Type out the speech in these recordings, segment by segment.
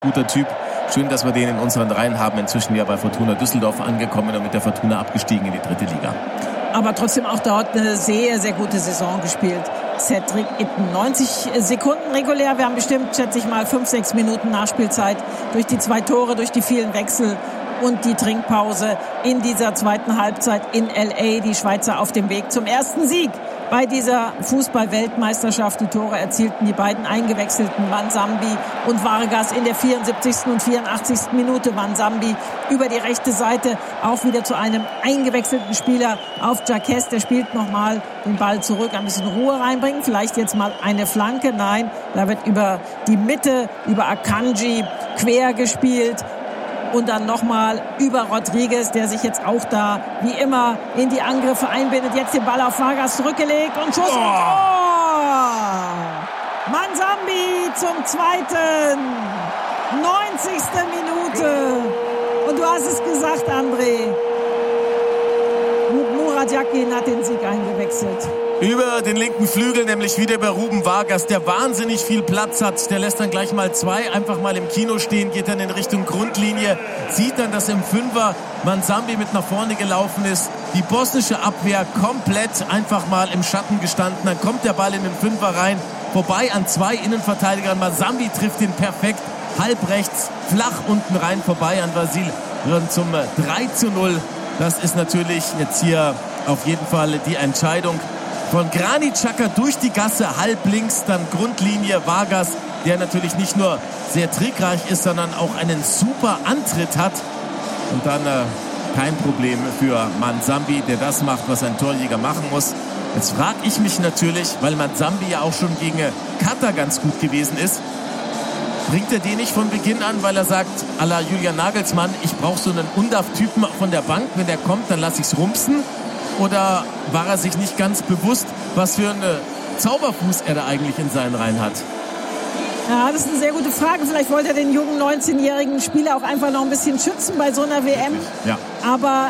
guter Typ. Schön, dass wir den in unseren Reihen haben. Inzwischen ja bei Fortuna Düsseldorf angekommen und mit der Fortuna abgestiegen in die 3. Liga. Aber trotzdem auch dort eine sehr, sehr gute Saison gespielt. Cedric Itten. 90 Sekunden regulär. Wir haben bestimmt, schätze ich mal, 5-6 Minuten Nachspielzeit durch die 2 Tore, durch die vielen Wechsel und die Trinkpause in dieser zweiten Halbzeit in L.A. Die Schweizer auf dem Weg zum ersten Sieg bei dieser Fußball-Weltmeisterschaft. Die Tore erzielten die beiden eingewechselten Manzambi und Vargas in der 74. und 84. Minute. Manzambi über die rechte Seite auch wieder zu einem eingewechselten Spieler auf Jacques. Der spielt nochmal den Ball zurück, ein bisschen Ruhe reinbringen. Vielleicht jetzt mal eine Flanke. Nein, da wird über die Mitte, über Akanji quer gespielt. Und dann nochmal über Rodriguez, der sich jetzt auch da wie immer in die Angriffe einbindet. Jetzt den Ball auf Vargas zurückgelegt und Schuss. Manzambi zum zweiten. 90. Minute. Und du hast es gesagt, André. Murat Yakin hat den Sieg eingewechselt. Über den linken Flügel, nämlich wieder bei Ruben Vargas, der wahnsinnig viel Platz hat. Der lässt dann gleich mal 2 einfach mal im Kino stehen, geht dann in Richtung Grundlinie, sieht dann, dass im Fünfer Manzambi mit nach vorne gelaufen ist. Die bosnische Abwehr komplett einfach mal im Schatten gestanden. Dann kommt der Ball in den Fünfer rein, vorbei an 2 Innenverteidigern. Manzambi trifft ihn perfekt, halb rechts, flach unten rein, vorbei an Vasil zum 3:0. Das ist natürlich jetzt hier auf jeden Fall die Entscheidung. Von Granit Xhaka durch die Gasse, halb links, dann Grundlinie Vargas, der natürlich nicht nur sehr trickreich ist, sondern auch einen super Antritt hat. Und dann kein Problem für Manzambi, der das macht, was ein Torjäger machen muss. Jetzt frage ich mich natürlich, weil Manzambi ja auch schon gegen Katar ganz gut gewesen ist, bringt er den nicht von Beginn an, weil er sagt, à la Julian Nagelsmann, ich brauche so einen Undaf-Typen von der Bank, wenn der kommt, dann lasse ich es rumpsen. Oder war er sich nicht ganz bewusst, was für einen Zauberfuß er da eigentlich in seinen Reihen hat? Ja, das ist eine sehr gute Frage. Vielleicht wollte er den jungen 19-jährigen Spieler auch einfach noch ein bisschen schützen bei so einer WM. Ja. Aber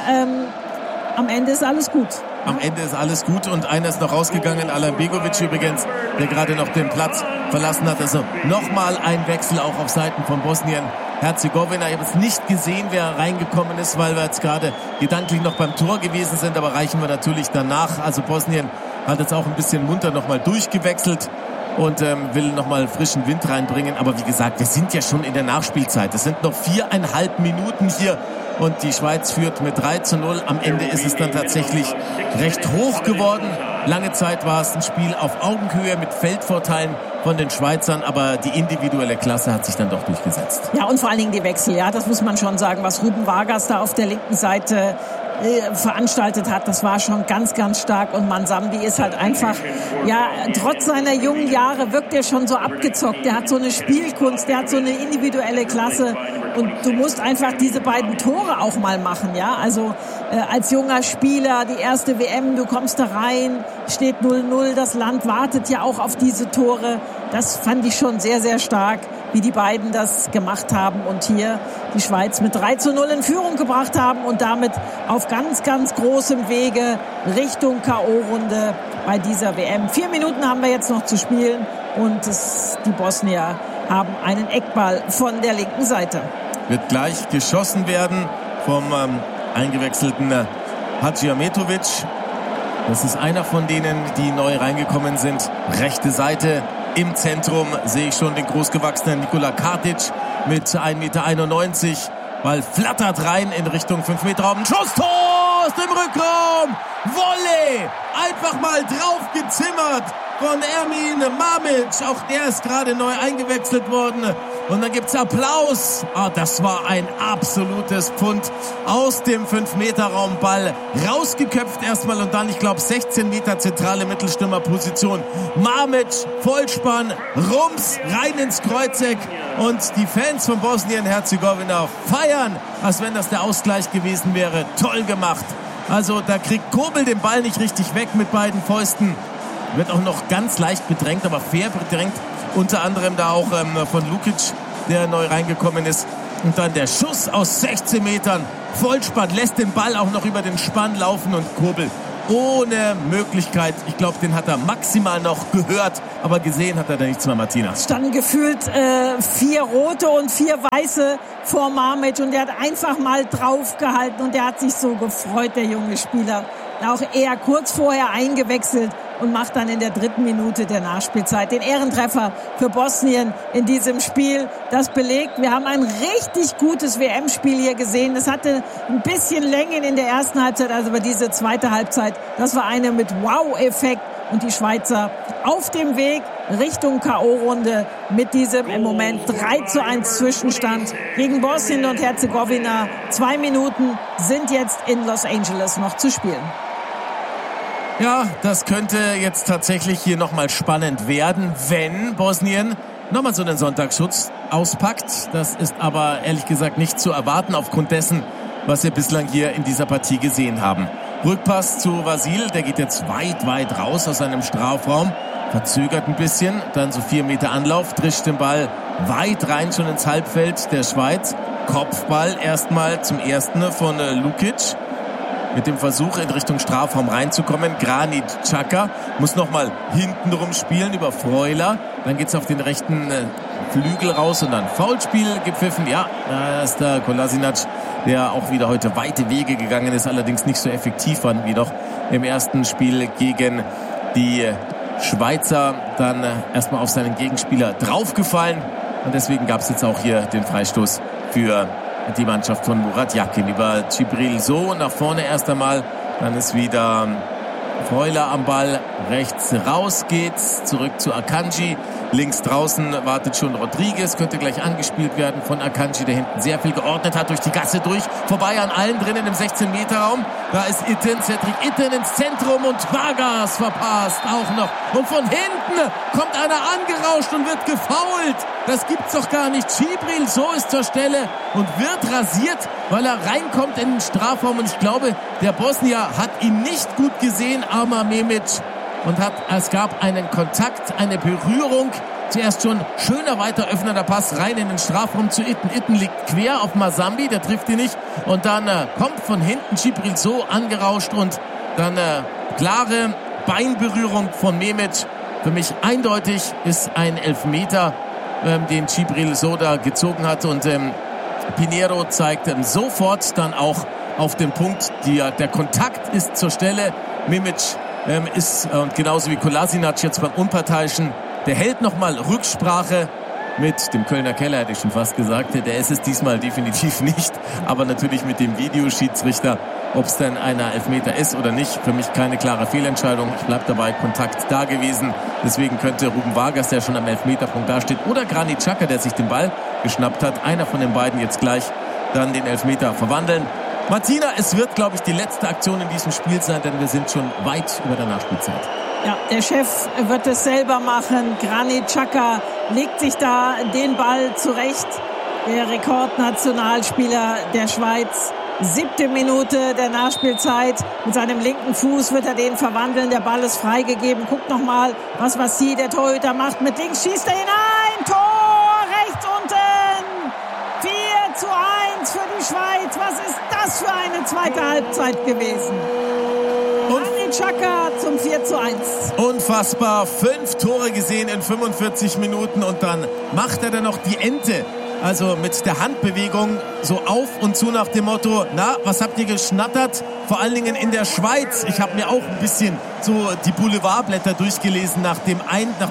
am Ende ist alles gut. Am Ende ist alles gut und einer ist noch rausgegangen, Alain Begovic übrigens, der gerade noch den Platz verlassen hat. Also nochmal ein Wechsel auch auf Seiten von Bosnien-Herzegowina. Ich habe jetzt nicht gesehen, wer reingekommen ist, weil wir jetzt gerade gedanklich noch beim Tor gewesen sind, aber reichen wir natürlich danach. Also Bosnien hat jetzt auch ein bisschen munter nochmal durchgewechselt und will nochmal frischen Wind reinbringen. Aber wie gesagt, wir sind ja schon in der Nachspielzeit. Es sind noch 4,5 Minuten hier. Und die Schweiz führt mit 3:0. Am Ende ist es dann tatsächlich recht hoch geworden. Lange Zeit war es ein Spiel auf Augenhöhe mit Feldvorteilen von den Schweizern. Aber die individuelle Klasse hat sich dann doch durchgesetzt. Ja, und vor allen Dingen die Wechsel. Ja, das muss man schon sagen. Was Ruben Vargas da auf der linken Seite veranstaltet hat, das war schon ganz, ganz stark. Und Manzambi ist halt einfach, ja, trotz seiner jungen Jahre wirkt er schon so abgezockt. Der hat so eine Spielkunst, der hat so eine individuelle Klasse. Und du musst einfach diese beiden Tore auch mal machen, ja. Also als junger Spieler, die erste WM, du kommst da rein, steht 0:0, das Land wartet ja auch auf diese Tore. Das fand ich schon sehr, sehr stark, wie die beiden das gemacht haben und hier die Schweiz mit 3:0 in Führung gebracht haben und damit auf ganz, ganz großem Wege Richtung K.O.-Runde bei dieser WM. 4 Minuten haben wir jetzt noch zu spielen und die Bosnier haben einen Eckball von der linken Seite. Wird gleich geschossen werden vom eingewechselten Hadžiahmetović. Das ist einer von denen, die neu reingekommen sind. Rechte Seite. Im Zentrum sehe ich schon den großgewachsenen Nikola Kartic mit 1,91 Meter. Ball flattert rein in Richtung 5-Meter-Raum. Schusstor aus dem Rückraum. Volley. Einfach mal drauf gezimmert von Ermin Mamic. Auch der ist gerade neu eingewechselt worden. Und dann gibt's Applaus. Das war ein absolutes Pfund aus dem 5-Meter-Raum. Ball rausgeköpft erstmal und dann, ich glaube, 16 Meter zentrale Mittelstürmerposition. Mamic, Vollspann, Rums, rein ins Kreuzeck. Und die Fans von Bosnien-Herzegowina feiern, als wenn das der Ausgleich gewesen wäre. Toll gemacht. Also da kriegt Kobel den Ball nicht richtig weg mit beiden Fäusten. Wird auch noch ganz leicht bedrängt, aber fair bedrängt. Unter anderem da auch von Lukic, der neu reingekommen ist. Und dann der Schuss aus 16 Metern. Vollspann lässt den Ball auch noch über den Spann laufen und Kobel ohne Möglichkeit. Ich glaube, den hat er maximal noch gehört, aber gesehen hat er da nichts mehr, Martina. Es standen gefühlt 4 rote und 4 weiße vor Mamic und der hat einfach mal draufgehalten und der hat sich so gefreut, der junge Spieler. Auch er kurz vorher eingewechselt und macht dann in der 3. Minute der Nachspielzeit den Ehrentreffer für Bosnien in diesem Spiel. Das belegt, wir haben ein richtig gutes WM-Spiel hier gesehen. Das hatte ein bisschen Längen in der ersten Halbzeit, also aber diese zweite Halbzeit, das war eine mit Wow-Effekt. Und die Schweizer auf dem Weg Richtung K.O.-Runde mit diesem im Moment 3:1 Zwischenstand gegen Bosnien und Herzegowina. 2 Minuten sind jetzt in Los Angeles noch zu spielen. Ja, das könnte jetzt tatsächlich hier nochmal spannend werden, wenn Bosnien nochmal so einen Sonntagsschutz auspackt. Das ist aber ehrlich gesagt nicht zu erwarten aufgrund dessen, was wir bislang hier in dieser Partie gesehen haben. Rückpass zu Vasil, der geht jetzt weit raus aus seinem Strafraum, verzögert ein bisschen, dann so 4 Meter Anlauf, drischt den Ball weit rein schon ins Halbfeld der Schweiz. Kopfball erstmal zum ersten von Lukic. Mit dem Versuch in Richtung Strafraum reinzukommen. Granit Xhaka muss nochmal hintenrum spielen über Freuler. Dann geht's auf den rechten Flügel raus und dann Foulspiel gepfiffen. Ja, da ist der Kolasinac, der auch wieder heute weite Wege gegangen ist, allerdings nicht so effektiv war wie noch im ersten Spiel gegen die Schweizer. Dann erstmal auf seinen Gegenspieler draufgefallen und deswegen gab's jetzt auch hier den Freistoß für die Mannschaft von Murat Yakin über Djibril So nach vorne erst einmal. Dann ist wieder Freuler am Ball. Rechts raus geht's. Zurück zu Akanji. Links draußen wartet schon Rodriguez. Könnte gleich angespielt werden von Akanji, der hinten sehr viel geordnet hat. Durch die Gasse durch. Vorbei an allen drinnen im 16-Meter-Raum. Da ist Itten, Cedric Itten ins Zentrum und Vargas verpasst auch noch. Und von hinten kommt einer angerauscht und wird gefoult. Das gibt's doch gar nicht. Djibril So ist zur Stelle und wird rasiert, weil er reinkommt in den Strafraum. Und ich glaube, der Bosnier hat ihn nicht gut gesehen, Amar Memic. Und es gab einen Kontakt, eine Berührung. Zuerst schon schöner weiter öffnender Pass rein in den Strafraum zu Itten. Itten liegt quer auf Mazambi, der trifft ihn nicht. Und dann kommt von hinten Djibril So angerauscht und dann klare Beinberührung von Memic. Für mich eindeutig ist ein Elfmeter, den Djibril So da gezogen hat. Und Pinheiro zeigt sofort dann auch auf den Punkt, der Kontakt ist zur Stelle. Memic ist, und genauso wie Kolasinac jetzt beim Unparteiischen, der hält nochmal Rücksprache mit dem Kölner Keller, hätte ich schon fast gesagt. Der ist es diesmal definitiv nicht, aber natürlich mit dem Videoschiedsrichter, ob es denn einer Elfmeter ist oder nicht. Für mich keine klare Fehlentscheidung. Ich bleibe dabei, Kontakt da gewesen. Deswegen könnte Ruben Vargas, der schon am Elfmeterpunkt dasteht, oder Granit Xhaka, der sich den Ball geschnappt hat, einer von den beiden jetzt gleich dann den Elfmeter verwandeln. Martina, es wird, glaube ich, die letzte Aktion in diesem Spiel sein, denn wir sind schon weit über der Nachspielzeit. Ja, der Chef wird es selber machen. Granit Xhaka legt sich da den Ball zurecht. Der Rekordnationalspieler der Schweiz. 7. Minute der Nachspielzeit. Mit seinem linken Fuß wird er den verwandeln. Der Ball ist freigegeben. Guckt nochmal, was Vassi, der Torhüter, macht. Mit links schießt er hinein. Tor rechts unten. 4:1 für die Schweiz. Was ist das für eine zweite Halbzeit gewesen? Granit Xhaka zum 4:1. Unfassbar. 5 Tore gesehen in 45 Minuten und dann macht er dann noch die Ente. Also mit der Handbewegung so auf und zu nach dem Motto, na, was habt ihr geschnattert? Vor allen Dingen in der Schweiz. Ich habe mir auch ein bisschen so die Boulevardblätter durchgelesen nach dem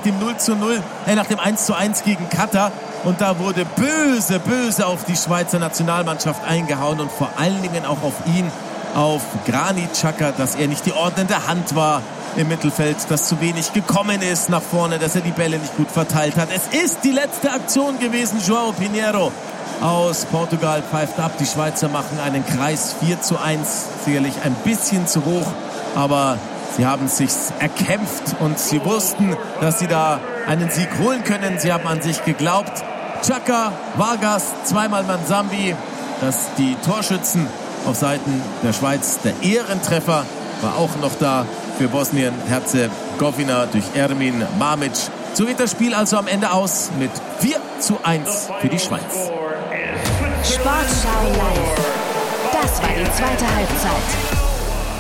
1:1 gegen Katar. Und da wurde böse auf die Schweizer Nationalmannschaft eingehauen und vor allen Dingen auch auf ihn, auf Granit Xhaka, dass er nicht die ordnende Hand war im Mittelfeld, dass zu wenig gekommen ist nach vorne, dass er die Bälle nicht gut verteilt hat. Es ist die letzte Aktion gewesen. João Pinheiro aus Portugal pfeift ab. Die Schweizer machen einen Kreis 4:1. Sicherlich ein bisschen zu hoch, aber sie haben es sich erkämpft und sie wussten, dass sie da einen Sieg holen können. Sie haben an sich geglaubt. Xhaka, Vargas, zweimal Manzambi, dass die Torschützen auf Seiten der Schweiz. Der Ehrentreffer war auch noch da für Bosnien-Herzegowina durch Ermin Mamic. So geht das Spiel also am Ende aus mit 4:1 für die Schweiz. Sportschau live. Das war die zweite Halbzeit.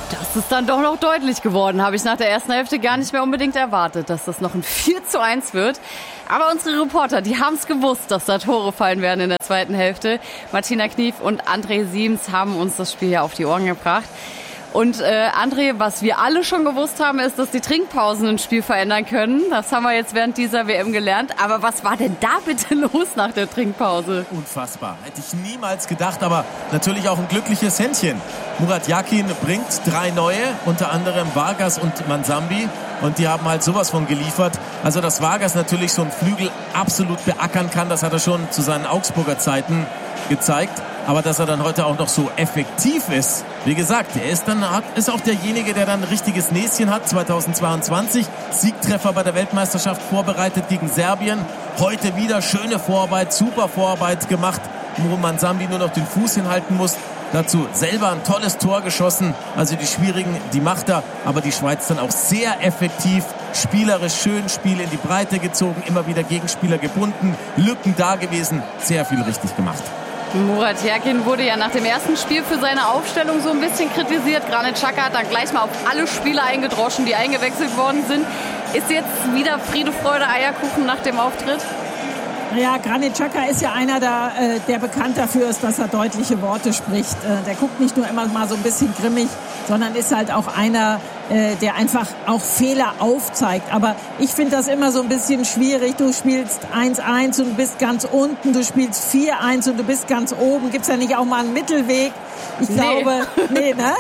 Das ist dann doch noch deutlich geworden. Habe ich nach der ersten Hälfte gar nicht mehr unbedingt erwartet, dass das noch ein 4:1 wird. Aber unsere Reporter, die haben es gewusst, dass da Tore fallen werden in der zweiten Hälfte. Martina Knief und André Siems haben uns das Spiel ja auf die Ohren gebracht. Und André, was wir alle schon gewusst haben, ist, dass die Trinkpausen ein Spiel verändern können. Das haben wir jetzt während dieser WM gelernt. Aber was war denn da bitte los nach der Trinkpause? Unfassbar. Hätte ich niemals gedacht, aber natürlich auch ein glückliches Händchen. Murat Yakin bringt 3 neue, unter anderem Vargas und Manzambi. Und die haben halt sowas von geliefert. Also dass Vargas natürlich so einen Flügel absolut beackern kann, das hat er schon zu seinen Augsburger Zeiten gezeigt. Aber dass er dann heute auch noch so effektiv ist, wie gesagt, er ist auch derjenige, der dann ein richtiges Näschen hat. 2022 Siegtreffer bei der Weltmeisterschaft vorbereitet gegen Serbien. Heute wieder schöne Vorarbeit, super Vorarbeit gemacht, wo Manzambi nur noch den Fuß hinhalten muss. Dazu selber ein tolles Tor geschossen. Also die schwierigen, die macht er. Aber die Schweiz dann auch sehr effektiv, spielerisch schön, Spiel in die Breite gezogen, immer wieder Gegenspieler gebunden, Lücken da gewesen, sehr viel richtig gemacht. Murat Yakin wurde ja nach dem ersten Spiel für seine Aufstellung so ein bisschen kritisiert. Granit Xhaka hat dann gleich mal auf alle Spieler eingedroschen, die eingewechselt worden sind. Ist jetzt wieder Friede, Freude, Eierkuchen nach dem Auftritt? Ja, Granit Xhaka ist ja einer, der bekannt dafür ist, dass er deutliche Worte spricht. Der guckt nicht nur immer mal so ein bisschen grimmig, sondern ist halt auch einer, der einfach auch Fehler aufzeigt. Aber ich finde das immer so ein bisschen schwierig. Du spielst 1-1 und du bist ganz unten. Du spielst 4-1 und du bist ganz oben. Gibt's ja nicht auch mal einen Mittelweg? Ich glaube, ne?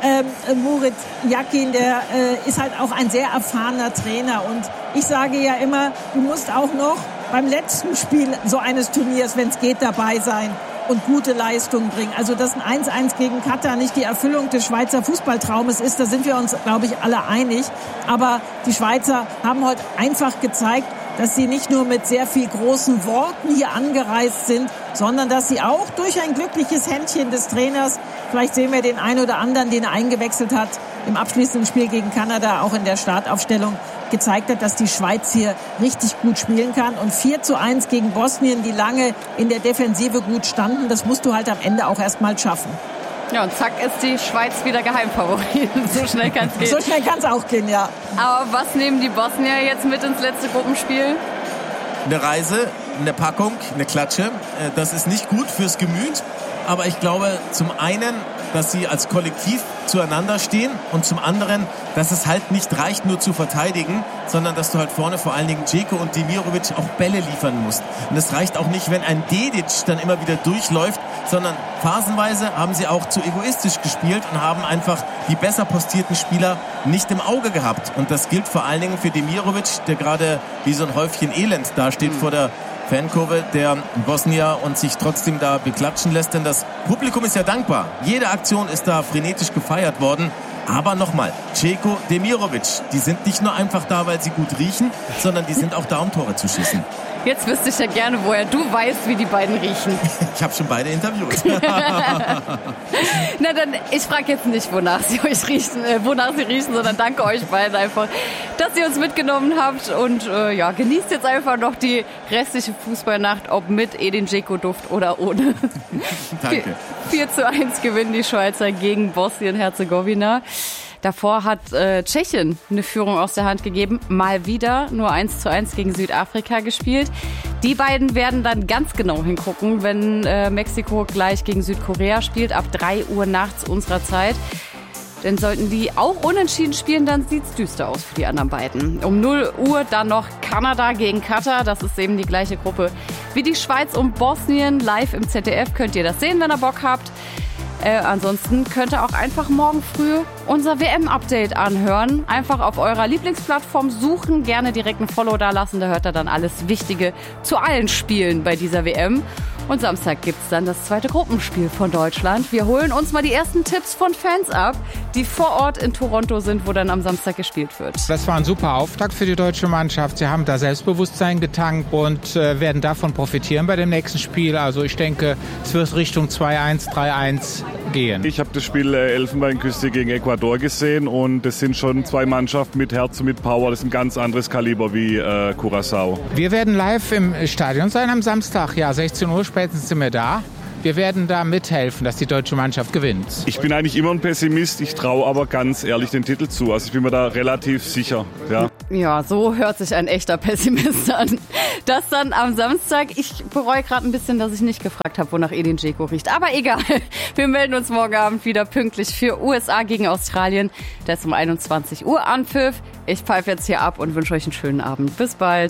Murat Yakin, der ist halt auch ein sehr erfahrener Trainer. Und ich sage ja immer, du musst auch noch beim letzten Spiel so eines Turniers, wenn es geht, dabei sein und gute Leistungen bringen. Also dass ein 1-1 gegen Katar nicht die Erfüllung des Schweizer Fußballtraumes ist, da sind wir uns, glaube ich, alle einig. Aber die Schweizer haben heute einfach gezeigt, dass sie nicht nur mit sehr viel großen Worten hier angereist sind, sondern dass sie auch durch ein glückliches Händchen des Trainers, vielleicht sehen wir den einen oder anderen, den er eingewechselt hat, im abschließenden Spiel gegen Kanada, auch in der Startaufstellung, gezeigt hat, dass die Schweiz hier richtig gut spielen kann. Und 4:1 gegen Bosnien, die lange in der Defensive gut standen, das musst du halt am Ende auch erst mal schaffen. Ja, und zack ist die Schweiz wieder Geheimfavorit. So schnell kann es gehen. So schnell kann es auch gehen, ja. Aber was nehmen die Bosnier jetzt mit ins letzte Gruppenspiel? Eine Reise, eine Packung, eine Klatsche. Das ist nicht gut fürs Gemüt. Aber ich glaube zum einen, dass sie als Kollektiv zueinander stehen und zum anderen, dass es halt nicht reicht, nur zu verteidigen, sondern dass du halt vorne vor allen Dingen Dzeko und Demirovic auch Bälle liefern musst. Und es reicht auch nicht, wenn ein Dedic dann immer wieder durchläuft, sondern phasenweise haben sie auch zu egoistisch gespielt und haben einfach die besser postierten Spieler nicht im Auge gehabt. Und das gilt vor allen Dingen für Demirovic, der gerade wie so ein Häufchen Elend dasteht vor der Fankurve der Bosnier und sich trotzdem da beklatschen lässt, denn das Publikum ist ja dankbar. Jede Aktion ist da frenetisch gefeiert worden. Aber nochmal, Dzeko, Demirovic, die sind nicht nur einfach da, weil sie gut riechen, sondern die sind auch da, um Tore zu schießen. Jetzt wüsste ich ja gerne, woher du weißt, wie die beiden riechen. Ich habe schon beide interviewt. Na dann, ich frage jetzt nicht, wonach sie riechen, sondern danke euch beiden einfach, dass ihr uns mitgenommen habt und ja, genießt jetzt einfach noch die restliche Fußballnacht, ob mit Edin Dzeko-Duft oder ohne. Danke. 4:1 gewinnen die Schweizer gegen Bosnien-Herzegowina. Davor hat Tschechien eine Führung aus der Hand gegeben. Mal wieder nur 1:1 gegen Südafrika gespielt. Die beiden werden dann ganz genau hingucken, wenn Mexiko gleich gegen Südkorea spielt, ab 3 Uhr nachts unserer Zeit. Denn sollten die auch unentschieden spielen, dann sieht's düster aus für die anderen beiden. Um 0 Uhr dann noch Kanada gegen Katar. Das ist eben die gleiche Gruppe wie die Schweiz und Bosnien. Live im ZDF könnt ihr das sehen, wenn ihr Bock habt. Ansonsten könnt ihr auch einfach morgen früh unser WM-Update anhören. Einfach auf eurer Lieblingsplattform suchen, gerne direkt ein Follow da lassen. Da hört ihr dann alles Wichtige zu allen Spielen bei dieser WM. Und Samstag gibt's dann das zweite Gruppenspiel von Deutschland. Wir holen uns mal die ersten Tipps von Fans ab, die vor Ort in Toronto sind, wo dann am Samstag gespielt wird. Das war ein super Auftakt für die deutsche Mannschaft. Sie haben da Selbstbewusstsein getankt und werden davon profitieren bei dem nächsten Spiel. Also ich denke, es wird Richtung 2-1, 3-1 gehen. Ich habe das Spiel Elfenbeinküste gegen Ecuador gesehen und das sind schon zwei Mannschaften mit Herz und mit Power. Das ist ein ganz anderes Kaliber wie Curaçao. Wir werden live im Stadion sein am Samstag. Ja, 16 Uhr spätestens sind wir da. Wir werden da mithelfen, dass die deutsche Mannschaft gewinnt. Ich bin eigentlich immer ein Pessimist, ich traue aber ganz ehrlich den Titel zu. Also ich bin mir da relativ sicher. Ja, so hört sich ein echter Pessimist an. Das dann am Samstag. Ich bereue gerade ein bisschen, dass ich nicht gefragt habe, wonach Edin Dzeko riecht. Aber egal. Wir melden uns morgen Abend wieder pünktlich für USA gegen Australien. Das ist um 21 Uhr Anpfiff. Ich pfeife jetzt hier ab und wünsche euch einen schönen Abend. Bis bald.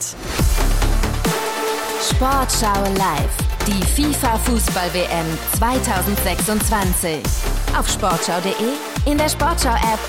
Sportschau live. Die FIFA-Fußball-WM 2026. Auf sportschau.de, in der Sportschau-App